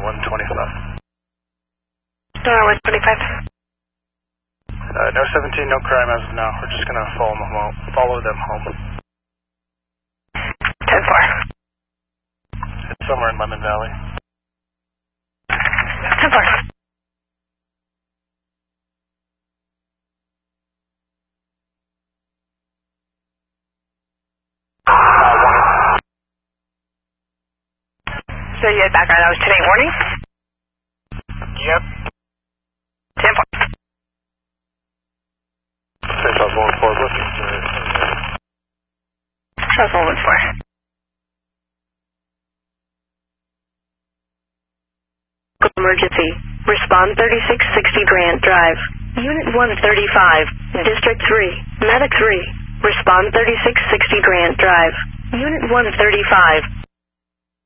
125. Door 125. No 17, no crime as of now. We're just gonna follow them home. 10-4. It's somewhere in Lemon Valley. 10-4. So you had background, that was today morning? Yep. 10-4. South 114, looking for South 114. Emergency. Respond 3660 Grant Drive. Unit 135, District 3, Medic 3. Respond 3660 Grant Drive. Unit 135.